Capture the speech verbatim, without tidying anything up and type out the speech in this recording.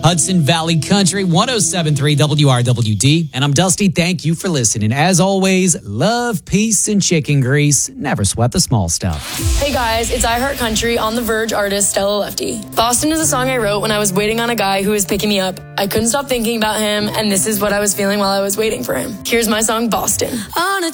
Hudson Valley Country, one oh seven point three W R W D. And I'm Dusty. Thank you for listening. As always, love, peace, and chicken grease. Never sweat the small stuff. Hey guys, it's I Heart Country on The Verge artist Stella Lefty. Boston is a song I wrote when I was waiting on a guy who was picking me up. I couldn't stop thinking about him, and this is what I was feeling while I was waiting for him. Here's my song, Boston. On a